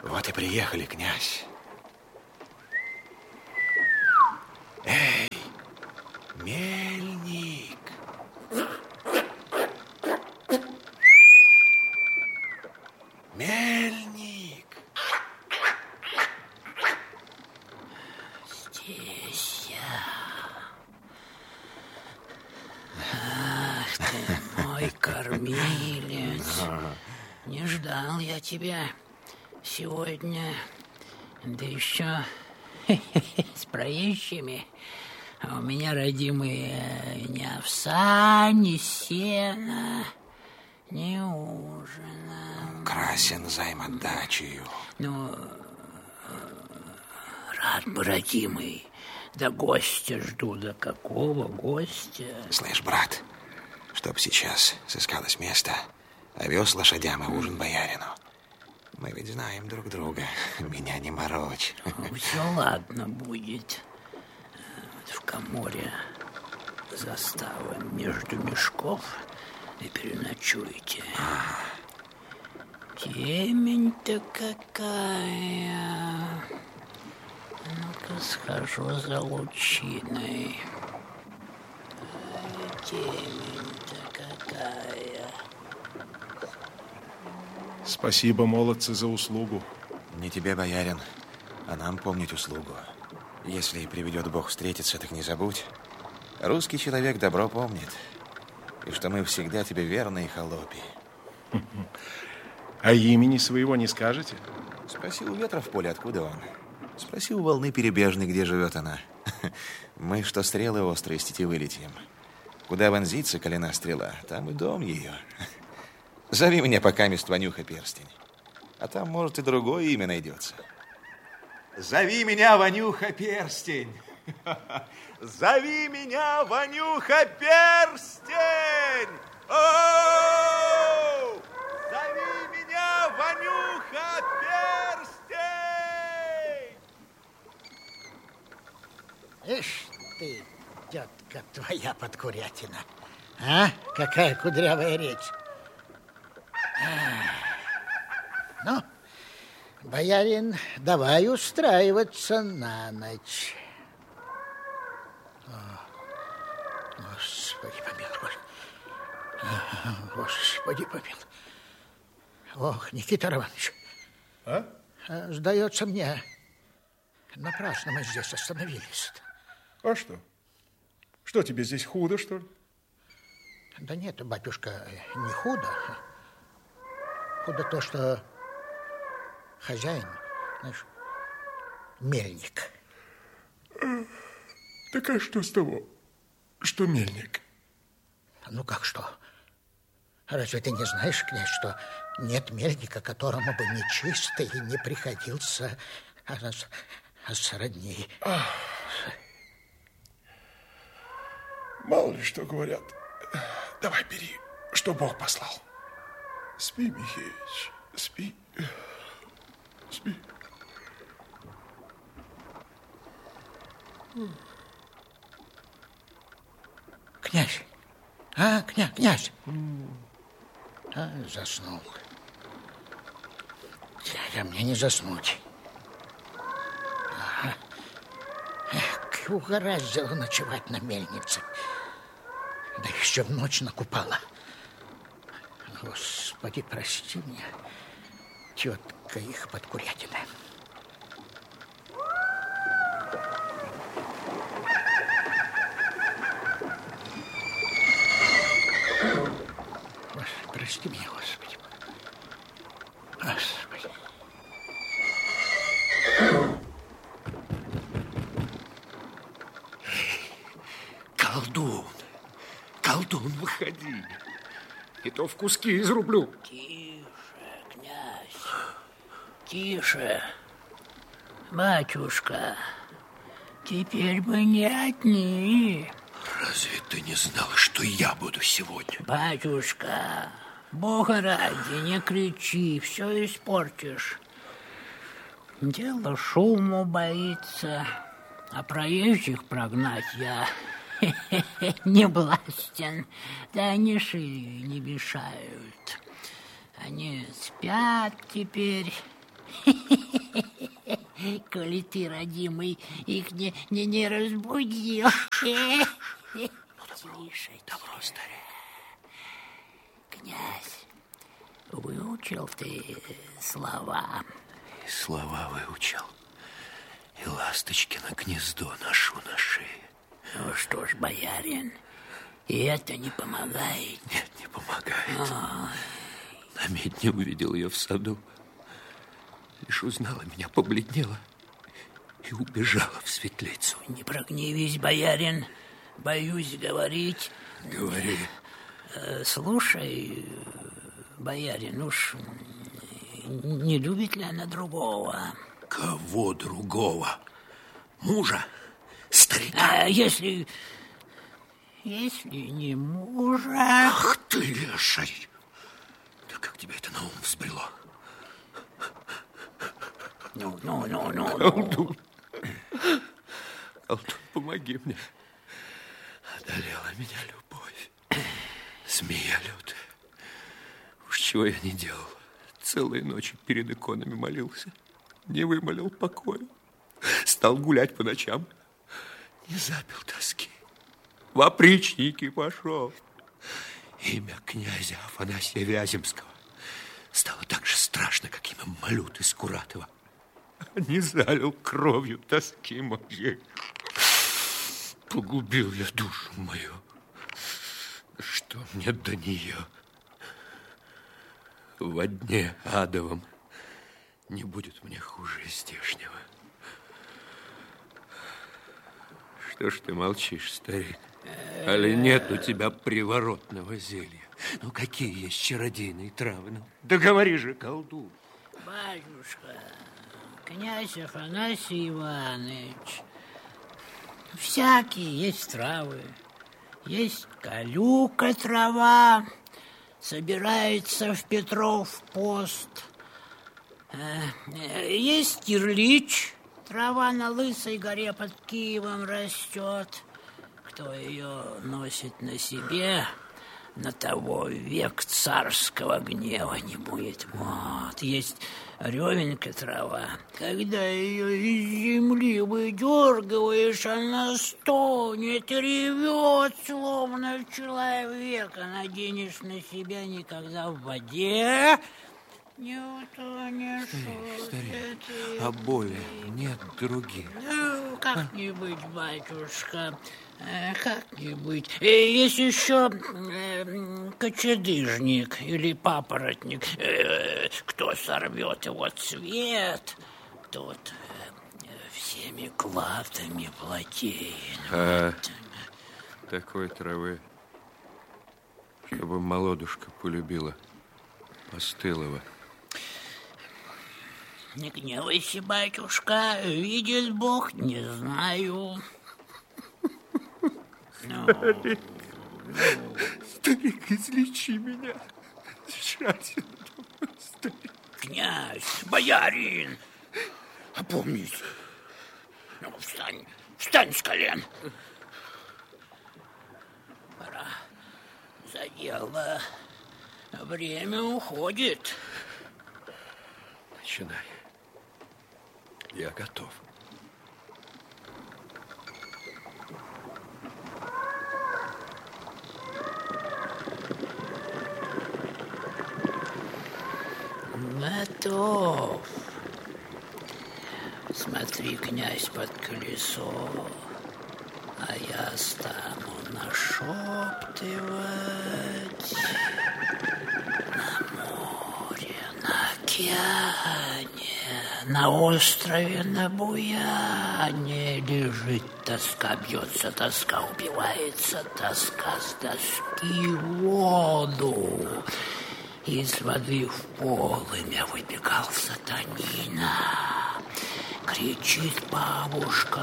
Вот и приехали, князь. Эй, мельник! Мельник! Здесь я. Ах ты, мой кормилец. Не ждал я тебя сегодня. Да еще с проезжими. А у меня, родимые, ни овса, ни сена, ни ужина. Красен займ отдачею. Ну, рад бы, родимый. Да гостя жду. Да какого гостя? Слышь, брат, чтоб сейчас сыскалось место, овес лошадям и ужин боярину. Мы ведь знаем друг друга. Меня не морочь. Все ладно будет. В коморе заставы между мешков и переночуете. Темень-то какая. Ну-ка схожу за лучиной. Темень-то какая. Спасибо, молодцы, за услугу. Не тебе, боярин, а нам помнить услугу. Если приведет Бог встретиться, так не забудь. Русский человек добро помнит. И что мы всегда тебе верны и холопи. А имени своего не скажете? Спроси у ветра в поле, откуда он. Спроси у волны перебежной, где живет она. Мы, что стрелы острые с тетивы летим. Куда вонзится колена стрела, там и дом ее. Зови меня пока мест Ванюха Перстень. А там, может, и другое имя найдется. Зови меня Ванюха Перстень. Зови меня Ванюха Перстень. Оу! Зови меня Ванюха Перстень. Ишь ты, тетка твоя подкурятина. А? Какая кудрявая речь. Ну, боярин, давай устраиваться на ночь. Господи помилуй, Господи помилуй. Ох, Никита Романович. А? Сдается мне, напрасно мы здесь остановились. А что? Что, тебе здесь худо, что ли? Да нет, батюшка, не худо. Худо то, что хозяин, знаешь, мельник. Так а что с того, что мельник? Ну как что? Разве ты не знаешь, князь, что нет мельника, которому бы нечистый не приходился сродни? Мало ли что говорят. Давай бери, что Бог послал. Спи, Михеич, спи. Спи. Князь, а, князь. Заснул. Я мне не заснуть. Ага. Эх, угораздило ночевать на мельнице. Да еще в ночь накупала. Господи, прости меня, тетка их подкурятина. Прости меня, Господи. Господи. Колдун, выходи. И то в куски изрублю. Тише, князь, тише. Батюшка, теперь мы не одни. Разве ты не знал, что я буду сегодня? Батюшка, Бога ради, не кричи, все испортишь. Дело шуму боится, а проезжих прогнать я не властен. Да они шею не мешают. Они спят теперь Коли ты, родимый, их не разбудишь. Тише, добро, старик. Князь, выучил ты слова? И слова выучил. И ласточкино гнездо ношу на шее. Ну что ж, боярин, и это не помогает? Нет, не помогает. На медне увидел ее в саду. Лишь узнала меня, побледнела и убежала в светлицу. Не прогневись, боярин, боюсь говорить. Говори. Слушай, боярин, уж не любит ли она другого? Кого другого? Мужа? Старика? А если не мужа? Ах ты, леший! Да как тебе это на ум взбрело? Ну. Колдун, помоги мне. Одолела меня любовь. Змея лютая. Уж чего я не делал. Целые ночи перед иконами молился. Не вымолил покоя. Стал гулять по ночам. Не запил тоски. В опричники пошел. Имя князя Афанасия Вяземского стало так же страшно, как имя Малюты Скуратова. Не залил кровью тоски моей. Погубил я душу мою. Что мне до нее? Во дне адовом не будет мне хуже здешнего. Что ж ты молчишь, старик? Али нет у тебя приворотного зелья? Ну, какие есть чародейные травы? Ну, да говори же, колдун. Батюшка, князь Афанасий Иванович, всякие есть травы. Есть колюка трава, собирается в Петров пост. Есть терлич, трава на Лысой горе под Киевом растет. Кто ее носит на себе, на того век царского гнева не будет. Вот, есть ревенька трава. Когда ее из земли выдергиваешь, она стонет и ревет, словно человек. А наденешь на себя, никогда в воде не утонешь. Старик, а боли нет других? Ну, как-нибудь, батюшка, как-нибудь. Есть еще кочедыжник или папоротник. Кто сорвет его цвет, тот всеми клатами владеет. Такой травы, чтобы молодушка полюбила постылого. Не гневайся, батюшка, видит Бог, не знаю. Старик, излечи меня. Старик. Князь, боярин, опомнись. Ну, встань с колен. Пора за дело. Время уходит. Начинай. Я готов. Готов. Смотри, князь, под колесо, а я стану нашептывать. На море, на океане, на острове, на буяне лежит тоска, бьется тоска, убивается тоска с доски в воду. Из воды в полымя выбегал сатанина. Кричит бабушка: